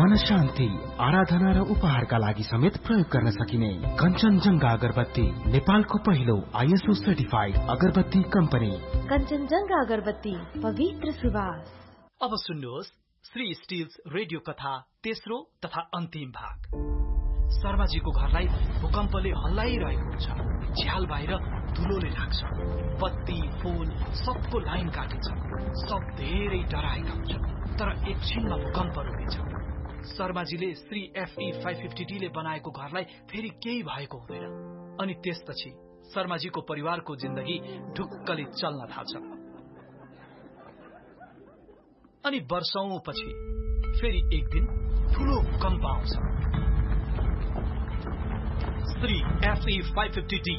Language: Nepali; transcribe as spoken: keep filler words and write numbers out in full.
मन शान्ति, आराधना र उपहारका लागि समेत प्रयोग गर्न सकिने कञ्चनजङ्घा अगरबत्ती, नेपालको पहिलो आइएसओ सर्टिफाइड अगरबत्ती कम्पनी। कञ्चनजङ्घा अगरबत्ती, पवित्र सुवास। अब सुन्नुहोस् श्री स्टिल्स रेडियो कथा तेस्रो तथा अन्तिम भाग। शर्माजीको घरलाई भूकम्पले हल्लाइरहेको हुन्छ। झ्याल बाहिर धुलोले लाग्छ। बत्ती पोल सबको लाइन काटिन्छ। सब धेरै डराएका हुन्छन्, तर एकछिनमा भूकम्प रोकिन्छ। शर्माजीले Shri FE five fifty D ले बनाएको घरलाई फेरि केही भएको हुँदैन। अनि त्यसपछि शर्माजीको परिवारको जिन्दगी ढुक्कले चल्न थाल्छ। अनि वर्षौंपछि फेरि एक दिन ठूलो भूकम्प आउँछ। Shri FE five fifty D